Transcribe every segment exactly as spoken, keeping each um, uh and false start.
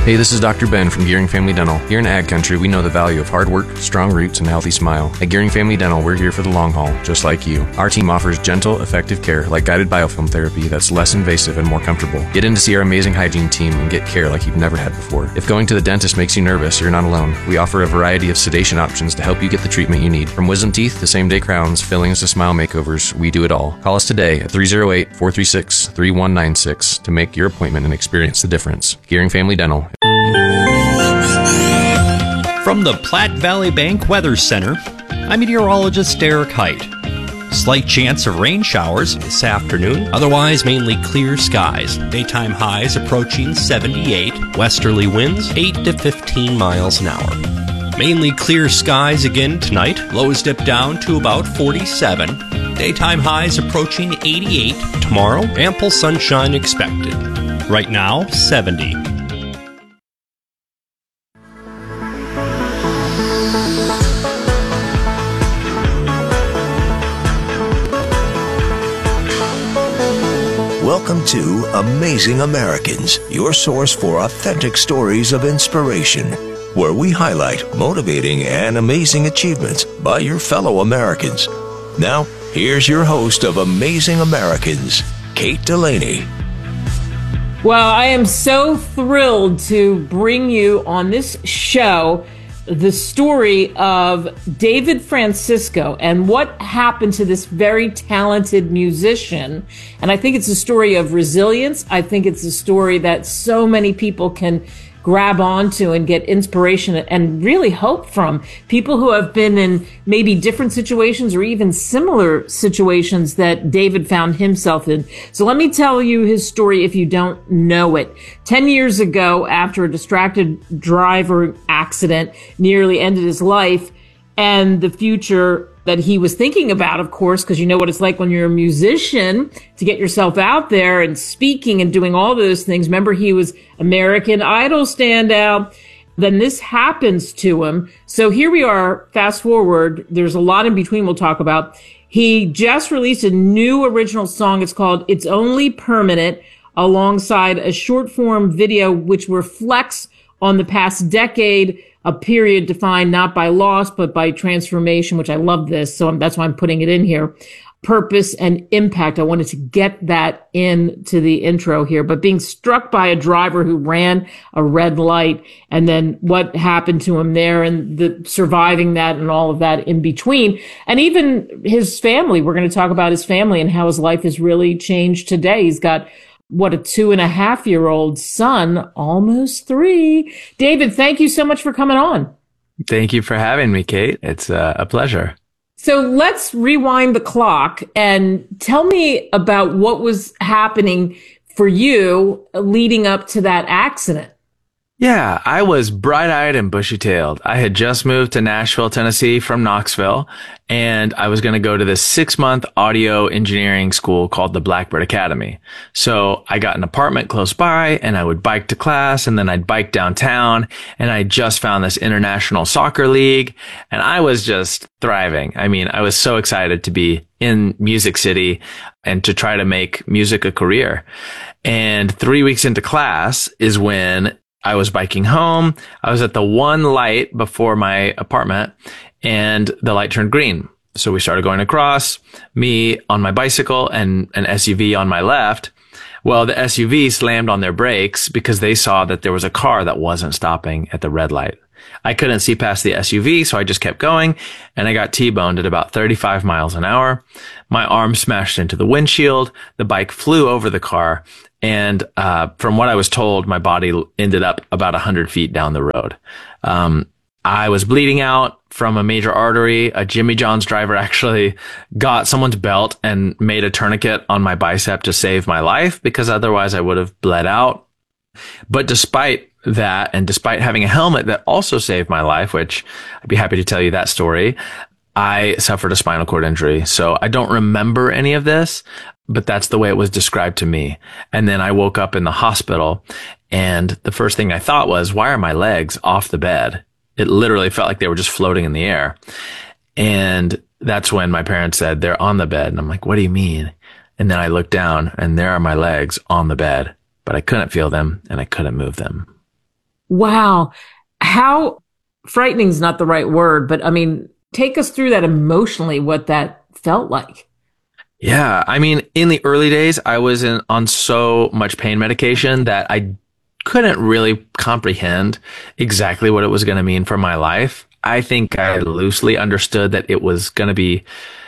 Hey, this is Doctor Ben from Gearing Family Dental. Here in Ag Country, we know the value of hard work, strong roots, and a healthy smile. At Gearing Family Dental, we're here for the long haul, just like you. Our team offers gentle, effective care like guided biofilm therapy that's less invasive and more comfortable. Get in to see our amazing hygiene team and get care like you've never had before. If going to the dentist makes you nervous, you're not alone. We offer a variety of sedation options to help you get the treatment you need. From wisdom teeth to same-day crowns, fillings to smile makeovers, we do it all. Call us today at three oh eight, four three six, three one nine six to make your appointment and experience the difference. Gearing Family Dental. From the Platte Valley Bank Weather Center, I'm meteorologist Derek Height. Slight chance of rain showers this afternoon, otherwise mainly clear skies. Daytime highs approaching seventy-eight, westerly winds eight to fifteen miles an hour. Mainly clear skies again tonight, lows dip down to about forty-seven. Daytime highs approaching eighty-eight. Tomorrow, ample sunshine expected. Right now, seventy. Welcome to Amazing Americans, your source for authentic stories of inspiration, where we highlight motivating and amazing achievements by your fellow Americans. Now, here's your host of Amazing Americans, Kate Delaney. Well, I am so thrilled to bring you on this show the story of David Francisco and what happened to this very talented musician. And I think it's a story of resilience. I think it's a story that so many people can grab onto and get inspiration and really hope from. People who have been in maybe different situations or even similar situations that David found himself in. So let me tell you his story if you don't know it. Ten years ago, after a distracted driver accident nearly ended his life, and the future that he was thinking about, of course, because you know what it's like when you're a musician to get yourself out there and speaking and doing all those things. Remember, he was American Idol standout. Then this happens to him. So here we are, fast forward. There's a lot in between we'll talk about. He just released a new original song. It's called It's Only Permanent, alongside a short form video which reflects on the past decade, a period defined not by loss, but by transformation, which I love this. So that's why I'm putting it in here. Purpose and impact. I wanted to get that into the intro here, but being struck by a driver who ran a red light and then what happened to him there and the surviving that and all of that in between. And even his family. We're going to talk about his family and how his life has really changed today. He's got what, a two and a half year old son, almost three. David, thank you so much for coming on. Thank you for having me, Kate. It's uh, a pleasure. So let's rewind the clock and tell me about what was happening for you leading up to that accident. Yeah, I was bright-eyed and bushy-tailed. I had just moved to Nashville, Tennessee from Knoxville, and I was going to go to this six-month audio engineering school called the Blackbird Academy. So I got an apartment close by, and I would bike to class, and then I'd bike downtown, and I just found this international soccer league, and I was just thriving. I mean, I was so excited to be in Music City and to try to make music a career. And three weeks into class is when I was biking home. I was at the one light before my apartment and the light turned green. So we started going across, me on my bicycle and an S U V on my left. Well, the S U V slammed on their brakes because they saw that there was a car that wasn't stopping at the red light. I couldn't see past the S U V, so I just kept going, and I got T-boned at about thirty-five miles an hour. My arm smashed into the windshield. The bike flew over the car, and uh from what I was told, my body ended up about one hundred feet down the road. Um I was bleeding out from a major artery. A Jimmy John's driver actually got someone's belt and made a tourniquet on my bicep to save my life, because otherwise I would have bled out. But despite that, and despite having a helmet that also saved my life, which I'd be happy to tell you that story, I suffered a spinal cord injury. So I don't remember any of this, but that's the way it was described to me. And then I woke up in the hospital, and the first thing I thought was, why are my legs off the bed? It literally felt like they were just floating in the air. And that's when my parents said, they're on the bed. And I'm like, what do you mean? And then I looked down, and there are my legs on the bed, but I couldn't feel them and I couldn't move them. Wow. How frightening is not the right word, but I mean, take us through that emotionally, what that felt like. Yeah. I mean, in the early days, I was in, on so much pain medication that I couldn't really comprehend exactly what it was going to mean for my life. I think I loosely understood that it was going to be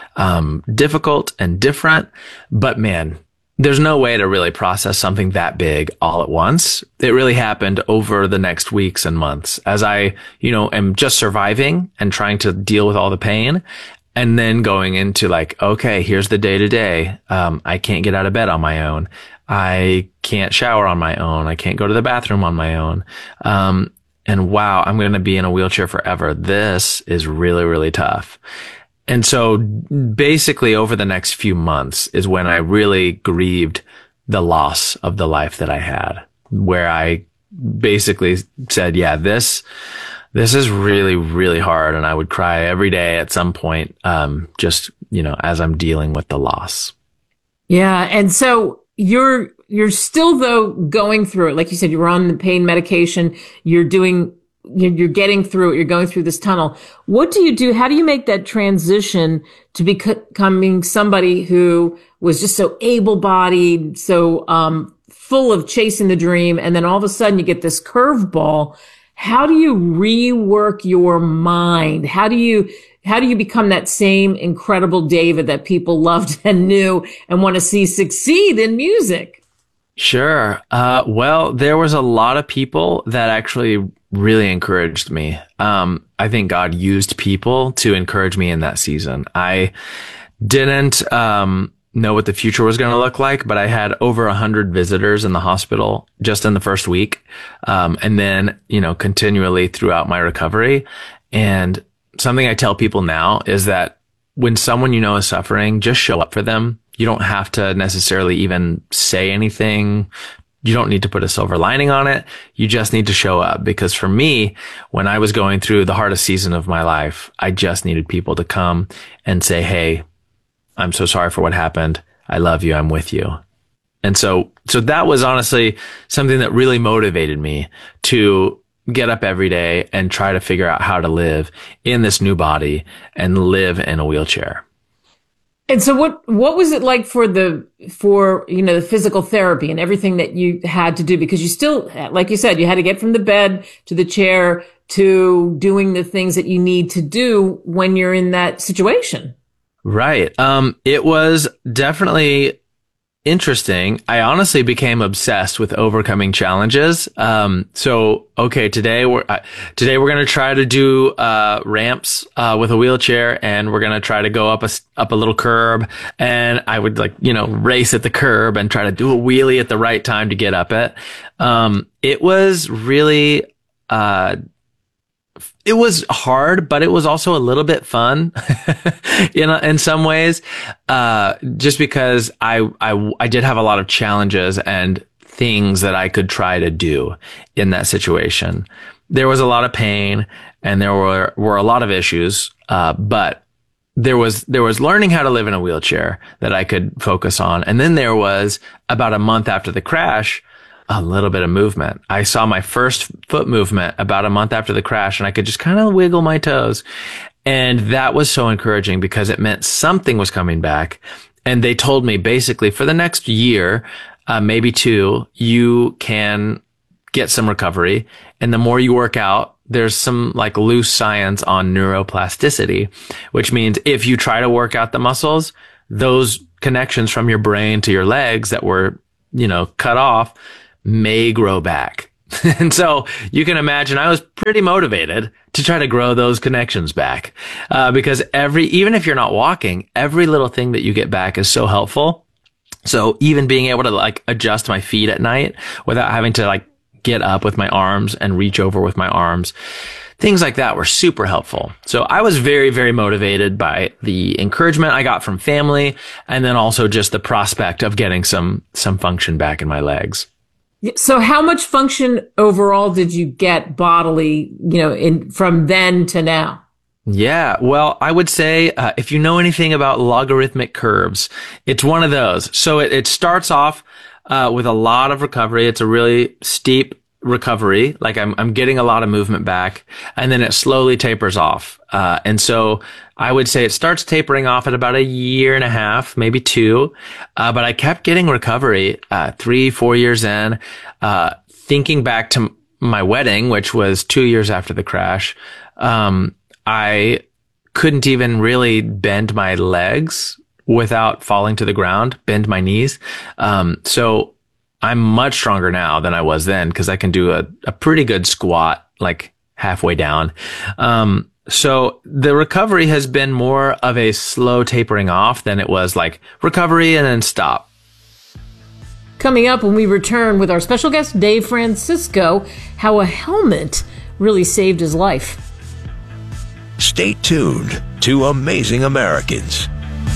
um, difficult and different, but man, there's no way to really process something that big all at once. It really happened over the next weeks and months as I, you know, am just surviving and trying to deal with all the pain. And then going into like, okay, here's the day to day. Um, I can't get out of bed on my own. I can't shower on my own. I can't go to the bathroom on my own. Um, and wow, I'm going to be in a wheelchair forever. This is really, really tough. And so basically over the next few months is when I really grieved the loss of the life that I had, where I basically said, yeah, this, this is really, really hard. And I would cry every day at some point, um, just, you know, as I'm dealing with the loss. Yeah. And so you're, you're still though going through it. Like you said, you were on the pain medication. You're doing, you're, you're getting through it. You're going through this tunnel. What do you do? How do you make that transition to becoming somebody who was just so able-bodied, so, um, full of chasing the dream. And then all of a sudden you get this curveball. How do you rework your mind? How do you, how do you become that same incredible David that people loved and knew and want to see succeed in music? Sure. Uh, well, there was a lot of people that actually really encouraged me. Um, I think God used people to encourage me in that season. I didn't, um, know what the future was going to look like, but I had over a hundred visitors in the hospital just in the first week. Um, and then, you know, continually throughout my recovery. And something I tell people now is that when someone you know is suffering, just show up for them. You don't have to necessarily even say anything. You don't need to put a silver lining on it. You just need to show up. Because for me, when I was going through the hardest season of my life, I just needed people to come and say, hey, I'm so sorry for what happened. I love you. I'm with you. And so, so that was honestly something that really motivated me to get up every day and try to figure out how to live in this new body and live in a wheelchair. And so what, what was it like for the, for, you know, the physical therapy and everything that you had to do? Because you still, like you said, you had to get from the bed to the chair to doing the things that you need to do when you're in that situation. Right. Um, it was definitely interesting. I honestly became obsessed with overcoming challenges. Um, so, okay, today we're, uh, today we're going to try to do, uh, ramps, uh, with a wheelchair, and we're going to try to go up a, up a little curb. And I would like, you know, race at the curb and try to do a wheelie at the right time to get up it. Um, it was really, uh, it was hard, but it was also a little bit fun in in some ways, uh, just because I, I, I did have a lot of challenges and things that I could try to do in that situation. There was a lot of pain and there were, were a lot of issues, uh, but there was, there was learning how to live in a wheelchair that I could focus on. And then there was about a month after the crash, a little bit of movement. I saw my first foot movement about a month after the crash, and I could just kind of wiggle my toes. And that was so encouraging because it meant something was coming back. And they told me basically for the next year, uh, maybe two, you can get some recovery. And the more you work out, there's some like loose science on neuroplasticity, which means if you try to work out the muscles, those connections from your brain to your legs that were, you know, cut off may grow back. And so you can imagine I was pretty motivated to try to grow those connections back. Uh, because every, even if you're not walking, every little thing that you get back is so helpful. So even being able to like adjust my feet at night without having to like get up with my arms and reach over with my arms, things like that were super helpful. So I was very, very motivated by the encouragement I got from family, and then also just the prospect of getting some, some function back in my legs. So how much function overall did you get bodily, you know, in from then to now? Yeah, well, I would say uh, if you know anything about logarithmic curves, it's one of those. So it, it starts off uh, with a lot of recovery. It's a really steep recovery. Like I'm, I'm getting a lot of movement back, and then it slowly tapers off. Uh, and so I would say it starts tapering off at about a year and a half, maybe two. Uh, but I kept getting recovery, uh, three, four years in, uh, thinking back to my wedding, which was two years after the crash. Um, I couldn't even really bend my legs without falling to the ground, bend my knees. Um, so I'm much stronger now than I was then because I can do a, a pretty good squat, like halfway down. Um, so the recovery has been more of a slow tapering off than it was like recovery and then stop. Coming up when we return with our special guest, Dave Francisco, how a helmet really saved his life. Stay tuned to Amazing Americans.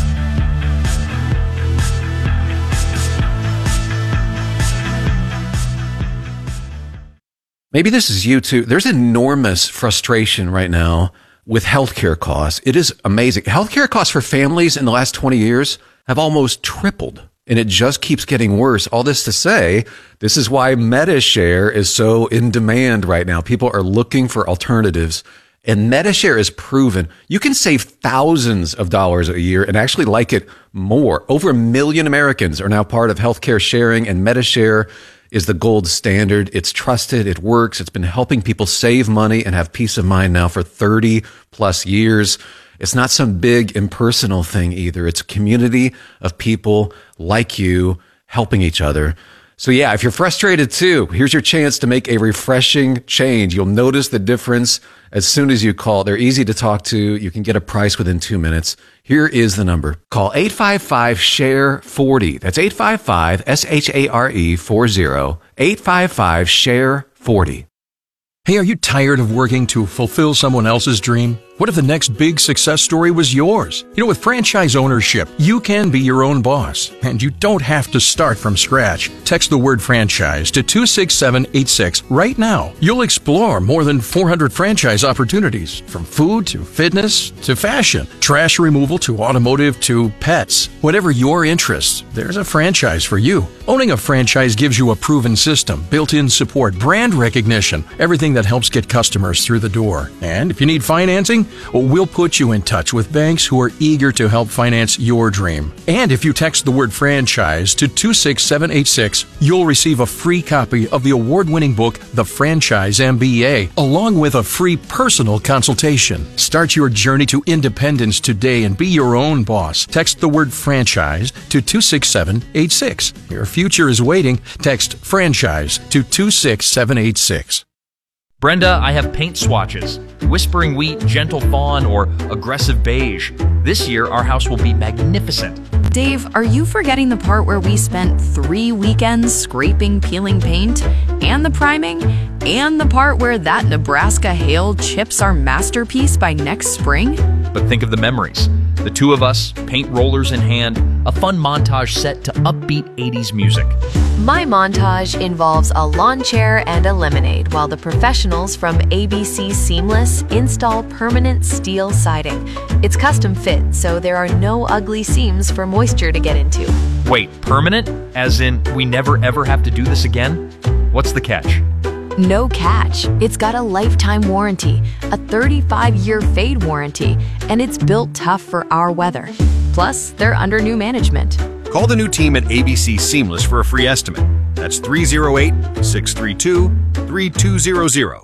Maybe this is you too. There's enormous frustration right now with healthcare costs. It is amazing. Healthcare costs for families in the last twenty years have almost tripled, and it just keeps getting worse. All this to say, this is why MediShare is so in demand right now. People are looking for alternatives, and MediShare is proven you can save thousands of dollars a year and actually like it more. Over a million Americans are now part of healthcare sharing, and MediShare is the gold standard. It's trusted. It works. It's been helping people save money and have peace of mind now for thirty plus years. It's not some big impersonal thing either. It's a community of people like you helping each other. So yeah, if you're frustrated too, here's your chance to make a refreshing change. You'll notice the difference as soon as you call. They're easy to talk to. You can get a price within two minutes. Here is the number. Call eight five five, S H A R E, forty. That's eight five five, S H A R E, forty. eight five five, S H A R E, forty. Hey, are you tired of working to fulfill someone else's dream? What if the next big success story was yours? You know, with franchise ownership, you can be your own boss, and you don't have to start from scratch. Text the word franchise to two six seven eight six right now. You'll explore more than four hundred franchise opportunities, from food to fitness to fashion, trash removal to automotive to pets. Whatever your interests, there's a franchise for you. Owning a franchise gives you a proven system, built-in support, brand recognition, everything that helps get customers through the door. And if you need financing, well, we'll put you in touch with banks who are eager to help finance your dream. And if you text the word franchise to two six seven eight six, you'll receive a free copy of the award-winning book, The Franchise M B A, along with a free personal consultation. Start your journey to independence today and be your own boss. Text the word franchise to two six seven eight six. Your future is waiting. Text franchise to two six seven eight six. Brenda, I have paint swatches. Whispering Wheat, Gentle Fawn, or Aggressive Beige. This year, our house will be magnificent. Dave, are you forgetting the part where we spent three weekends scraping, peeling paint, and the priming, and the part where that Nebraska hail chips our masterpiece by next spring? But think of the memories. The two of us, paint rollers in hand, a fun montage set to upbeat eighties music. My montage involves a lawn chair and a lemonade, while the professionals from A B C Seamless install permanent steel siding. It's custom fit, so there are no ugly seams for moisture to get into. Wait, permanent? As in, we never ever have to do this again? What's the catch? No catch. It's got a lifetime warranty, a thirty-five year fade warranty, and it's built tough for our weather. Plus, they're under new management. Call the new team at A B C Seamless for a free estimate. That's three oh eight, six three two, three two zero zero.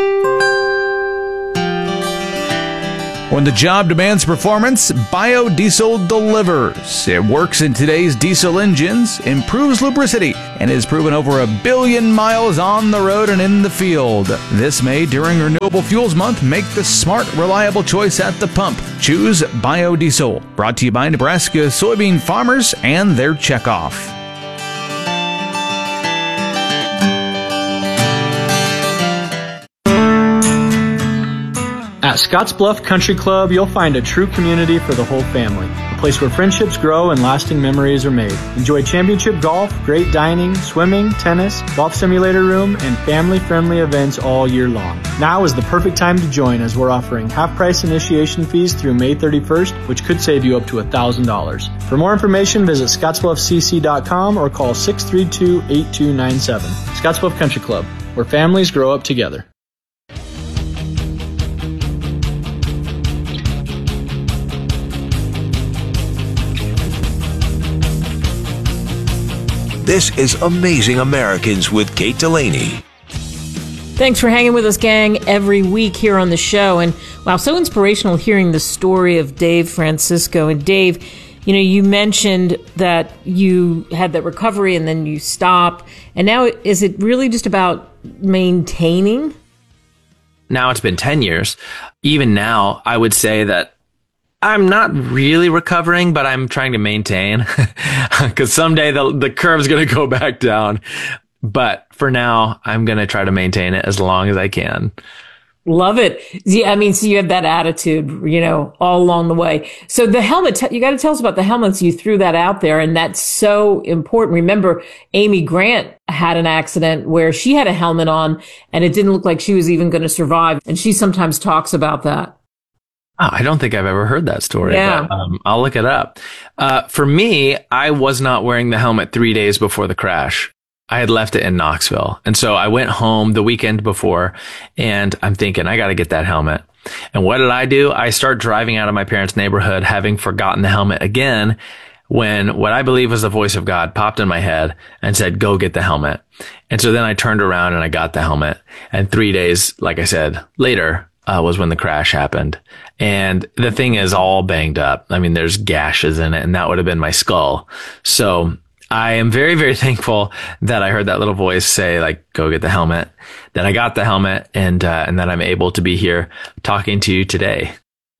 When the job demands performance, biodiesel delivers. It works in today's diesel engines, improves lubricity, and is proven over a billion miles on the road and in the field. This May, during Renewable Fuels Month, make the smart, reliable choice at the pump. Choose biodiesel. Brought to you by Nebraska soybean farmers and their checkoff. At Scottsbluff Country Club, you'll find a true community for the whole family. A place where friendships grow and lasting memories are made. Enjoy championship golf, great dining, swimming, tennis, golf simulator room, and family-friendly events all year long. Now is the perfect time to join, as we're offering half-price initiation fees through May thirty-first, which could save you up to one thousand dollars. For more information, visit scottsbluff c c dot com or call six three two, eight two nine seven. Scottsbluff Country Club. where families grow up together. This is Amazing Americans with Kate Delaney. Thanks for hanging with us, gang, every week here on the show. And wow, so inspirational hearing the story of Dave Francisco. And Dave, you know, you mentioned that you had that recovery and then you stop. And now, is it really just about maintaining? Now it's been ten years. Even now, I would say that I'm not really recovering, but I'm trying to maintain because someday the the curve's going to go back down. But for now, I'm going to try to maintain it as long as I can. Love it. Yeah, I mean, so you have that attitude, you know, all along the way. So the helmet, you got to tell us about the helmets. You threw that out there, and that's so important. Remember, Amy Grant had an accident where she had a helmet on, and it didn't look like she was even going to survive. And she sometimes talks about that. Oh, I don't think I've ever heard that story, yeah. but um, I'll look it up. Uh, for me, I was not wearing the helmet three days before the crash. I had left it in Knoxville. And so I went home the weekend before and I'm thinking, I got to get that helmet. And what did I do? I start driving out of my parents' neighborhood, having forgotten the helmet again, when what I believe was the voice of God popped in my head and said, go get the helmet. And so then I turned around and I got the helmet. And three days, like I said, later, Uh, was when the crash happened. And the thing is all banged up. I mean, there's gashes in it, and that would have been my skull. So I am very, very thankful that I heard that little voice say, like, go get the helmet, that I got the helmet, and, uh, and that I'm able to be here talking to you today.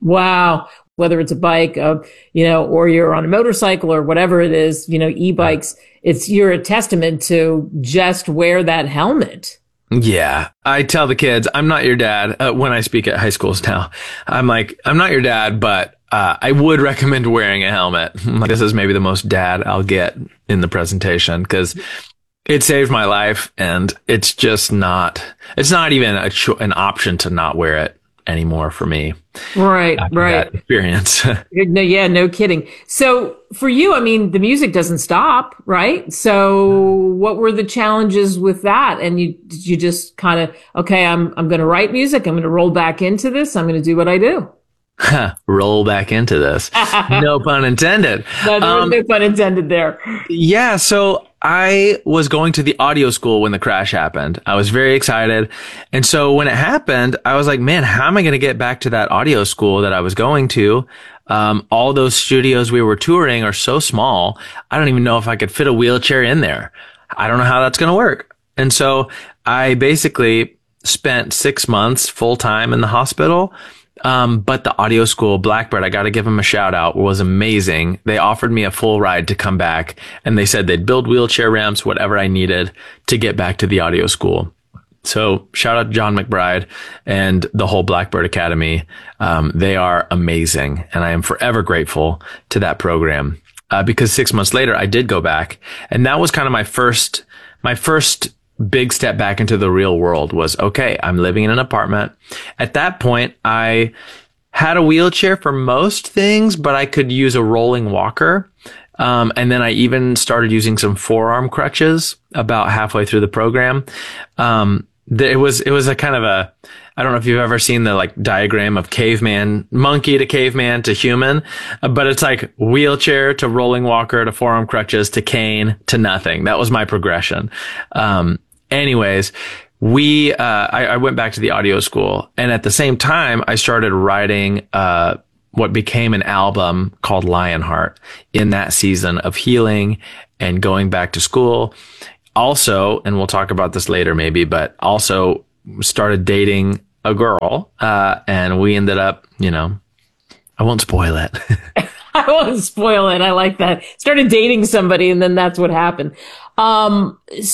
Wow. Whether it's a bike, uh, you know, or you're on a motorcycle or whatever it is, you know, e-bikes, it's, you're a testament to just wear that helmet. Yeah. I tell the kids, I'm not your dad. Uh, when I speak at high schools now, I'm like, I'm not your dad, but uh, I would recommend wearing a helmet. This is maybe the most dad I'll get in the presentation because it saved my life. And it's just not, it's not even a cho- an option to not wear it anymore for me. Right, right. That experience. No, yeah, no kidding. So for you, I mean, the music doesn't stop, right? So what were the challenges with that? And you, did you just kind of, okay, I'm, I'm going to write music. I'm going to roll back into this. I'm going to do what I do. Roll back into this. No pun intended. No, there was um, no pun intended there. Yeah. So I was going to the audio school when the crash happened. I was very excited. And so when it happened, I was like, man, how am I going to get back to that audio school that I was going to? Um, all those studios we were touring are so small. I don't even know if I could fit a wheelchair in there. I don't know how that's going to work. And so I basically spent six months full time in the hospital. Um, but the audio school, Blackbird, I got to give them a shout out, was amazing. They offered me a full ride to come back, and they said they'd build wheelchair ramps, whatever I needed to get back to the audio school. So shout out to John McBride and the whole Blackbird Academy. Um, they are amazing, and I am forever grateful to that program. Uh, because six months later, I did go back, and that was kind of my first, my first big step back into the real world was, okay, I'm living in an apartment. At that point, I had a wheelchair for most things, but I could use a rolling walker. Um, and then I even started using some forearm crutches about halfway through the program. Um, it was, it was a kind of a, I don't know if you've ever seen the like diagram of caveman, monkey to caveman to human, but it's like wheelchair to rolling walker to forearm crutches to cane to nothing. That was my progression. Um, Anyways, we, uh, I, I went back to the audio school, and at the same time, I started writing, uh, what became an album called Lionheart in that season of healing and going back to school. Also, and we'll talk about this later maybe, but also started dating a girl, uh, and we ended up, you know, I won't spoil it. I won't spoil it. I like that. Started dating somebody, and then that's what happened. Um,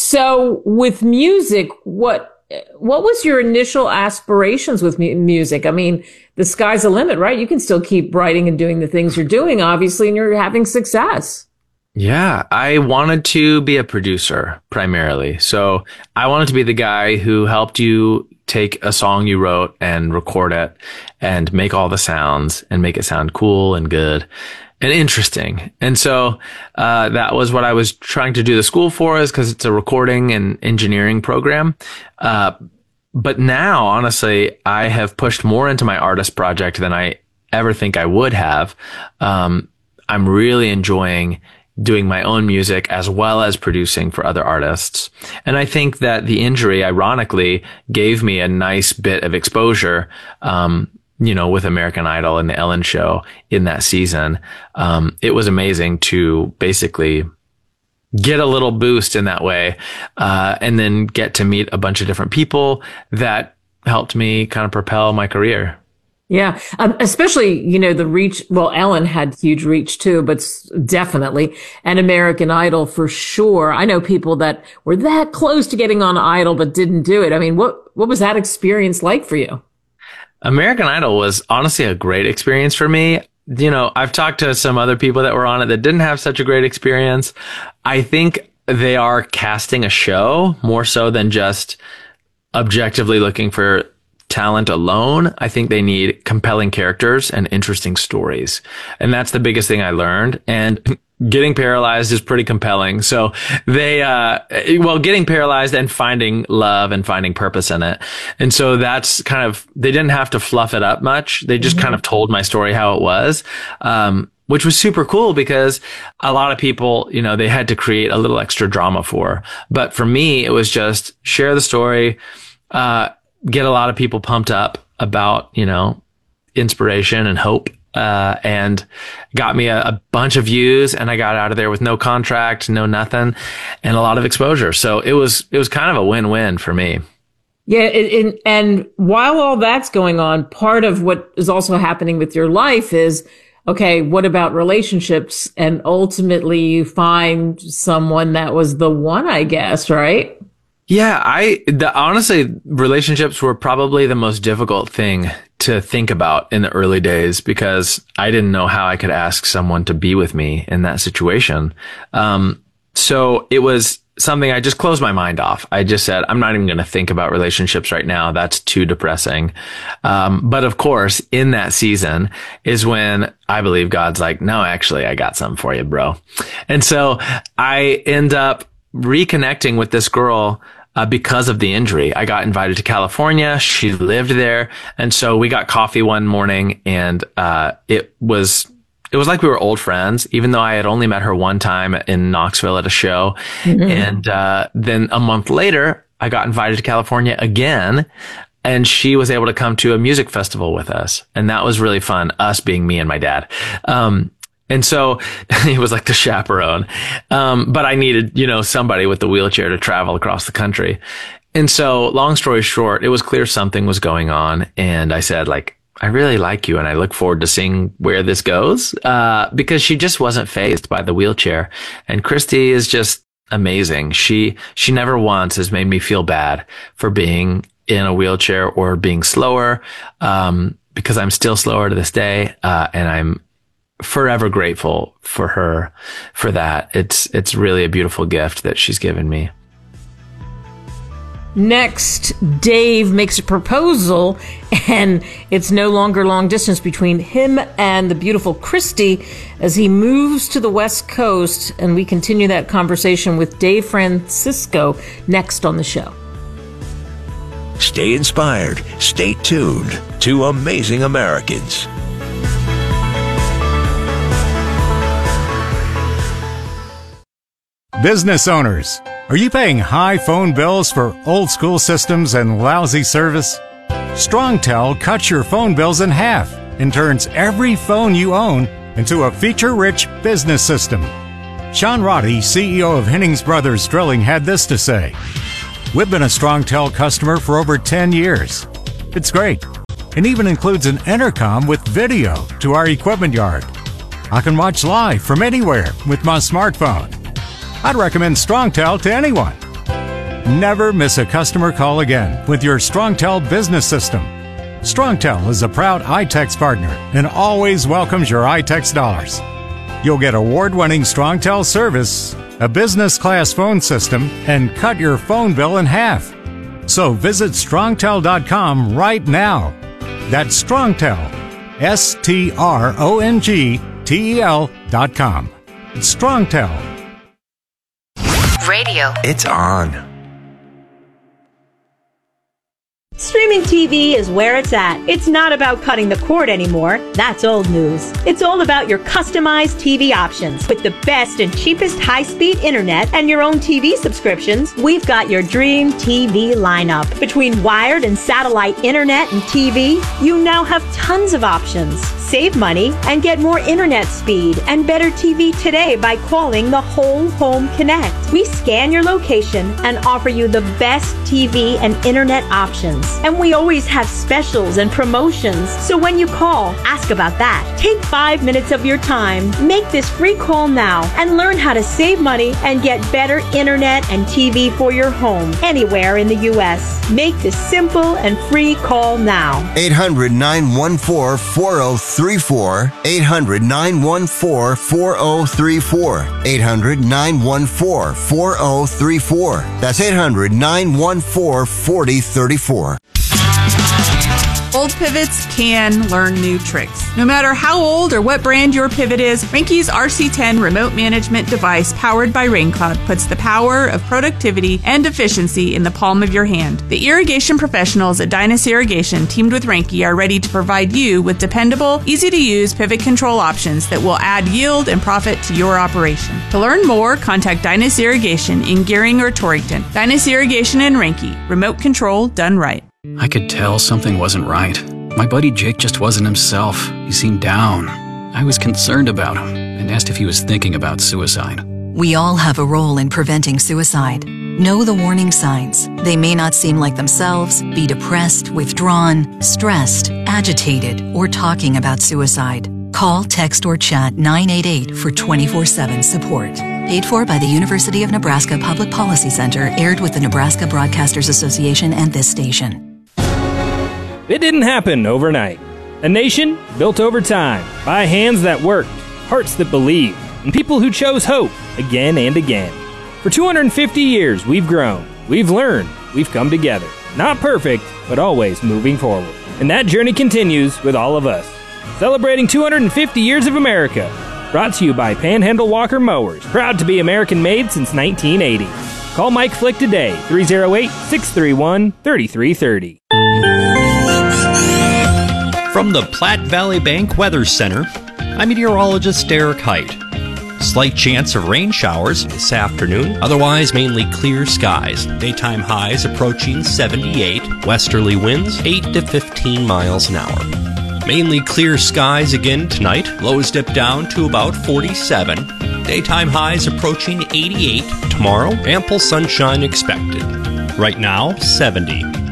so with music, what, what was your initial aspirations with mu- music? I mean, the sky's the limit, right? You can still keep writing and doing the things you're doing, obviously, and you're having success. Yeah, I wanted to be a producer primarily. So I wanted to be the guy who helped you take a song you wrote and record it and make all the sounds and make it sound cool and good. and interesting. And so, uh, that was what I was trying to do the school for, is because it's a recording and engineering program. Uh, but now, honestly, I have pushed more into my artist project than I ever think I would have. Um, I'm really enjoying doing my own music as well as producing for other artists. And I think that the injury, ironically, gave me a nice bit of exposure, um, you know, with American Idol and the Ellen Show in that season. Um, it was amazing to basically get a little boost in that way, uh, and then get to meet a bunch of different people that helped me kind of propel my career. Yeah, um, especially, you know, the reach. Well, Ellen had huge reach too, but definitely, and American Idol for sure. I know people that were that close to getting on Idol but didn't do it. I mean, what what was that experience like for you? American Idol was honestly a great experience for me. You know, I've talked to some other people that were on it that didn't have such a great experience. I think they are casting a show more so than just objectively looking for talent alone. I think they need compelling characters and interesting stories. And that's the biggest thing I learned. And getting paralyzed is pretty compelling. So they, uh, well, getting paralyzed and finding love and finding purpose in it. And so that's kind of, they didn't have to fluff it up much. They just mm-hmm. kind of told my story how it was. Um, which was super cool because a lot of people, you know, they had to create a little extra drama for. But for me, it was just share the story, uh, get a lot of people pumped up about, you know, inspiration and hope, uh, and got me a, a bunch of views, and I got out of there with no contract, no nothing, and a lot of exposure. So it was, it was kind of a win-win for me. Yeah. It, it, and while all that's going on, part of what is also happening with your life is, okay, what about relationships? And ultimately you find someone that was the one, I guess, right? Yeah, I, the, honestly, relationships were probably the most difficult thing to think about in the early days because I didn't know how I could ask someone to be with me in that situation. Um, so it was something I just closed my mind off. I just said, I'm not even going to think about relationships right now. That's too depressing. Um, but of course, in that season is when I believe God's like, no, actually, I got something for you, bro. And so I end up reconnecting with this girl uh, because of the injury. I got invited to California. She lived there. And so we got coffee one morning, and uh it was it was like we were old friends, even though I had only met her one time in Knoxville at a show. Mm-hmm. And uh then a month later, I got invited to California again, and she was able to come to a music festival with us. And that was really fun, us being me and my dad. Um And so it was like the chaperone. Um, but I needed, you know, somebody with the wheelchair to travel across the country. And so long story short, it was clear something was going on. And I said, like, I really like you, and I look forward to seeing where this goes. Uh, because she just wasn't fazed by the wheelchair. And Christy is just amazing. She, she never once has made me feel bad for being in a wheelchair or being slower. Um, because I'm still slower to this day. Uh, and I'm forever grateful for her for that. It's it's really a beautiful gift that she's given me. Next, Dave makes a proposal, and it's no longer long distance between him and the beautiful Christy as he moves to the West Coast, and we continue that conversation with Dave Francisco next on the show. Stay inspired. Stay tuned to Amazing Americans. Business owners, are you paying high phone bills for old school systems and lousy service? StrongTel cuts your phone bills in half and turns every phone you own into a feature-rich business system. Sean Roddy, C E O of Hennings Brothers Drilling, had this to say: "We've been a StrongTel customer for over ten years. It's great. It even includes an intercom with video to our equipment yard. I can watch live from anywhere with my smartphone. I'd recommend StrongTel to anyone. Never miss a customer call again with your StrongTel business system. StrongTel is a proud iTex partner and always welcomes your iTex dollars. You'll get award-winning StrongTel service, a business-class phone system, and cut your phone bill in half. So visit strongtel dot com right now. That's StrongTel, S T R O N G T E L dot com. StrongTel. Radio. It's on. Streaming T V is where it's at. It's not about cutting the cord anymore. That's old news. It's all about your customized T V options. With the best and cheapest high-speed internet and your own T V subscriptions, we've got your dream T V lineup. Between wired and satellite internet and T V, you now have tons of options. Save money and get more internet speed and better T V today by calling the Whole Home Connect. We scan your location and offer you the best T V and internet options. And we always have specials and promotions. So when you call, ask about that. Take five minutes of your time. Make this free call now and learn how to save money and get better internet and T V for your home anywhere in the U S. Make this simple and free call now. eight hundred, nine one four, four oh three four. eight hundred, nine one four, four oh three four. eight hundred, nine one four, four oh three four. That's eight hundred, nine one four, four oh three four. Old pivots can learn new tricks. No matter how old or what brand your pivot is, Rinke's R C ten remote management device powered by RainCloud puts the power of productivity and efficiency in the palm of your hand. The irrigation professionals at Dynas Irrigation, teamed with Rinke, are ready to provide you with dependable, easy-to-use pivot control options that will add yield and profit to your operation. To learn more, contact Dynas Irrigation in Gearing or Torrington. Dynas Irrigation and Rinke, remote control done right. I could tell something wasn't right. My buddy Jake just wasn't himself. He seemed down. I was concerned about him and asked if he was thinking about suicide. We all have a role in preventing suicide. Know the warning signs. They may not seem like themselves, be depressed, withdrawn, stressed, agitated, or talking about suicide. Call, text, or chat nine eight eight for twenty-four seven support. Paid for by the University of Nebraska Public Policy Center, aired with the Nebraska Broadcasters Association and this station. It didn't happen overnight. A nation built over time by hands that worked, hearts that believed, and people who chose hope again and again. For two hundred fifty years, we've grown, we've learned, we've come together. Not perfect, but always moving forward. And that journey continues with all of us. Celebrating two hundred fifty years of America. Brought to you by Panhandle Walker Mowers, proud to be American-made since nineteen eighty. Call Mike Flick today, three oh eight, six three one, three three three oh. From the Platte Valley Bank Weather Center, I'm meteorologist Derek Height. Slight chance of rain showers this afternoon, otherwise mainly clear skies. Daytime highs approaching seventy-eight, westerly winds eight to fifteen miles an hour. Mainly clear skies again tonight, lows dip down to about forty-seven. Daytime highs approaching eighty-eight. Tomorrow, ample sunshine expected. Right now, seventy.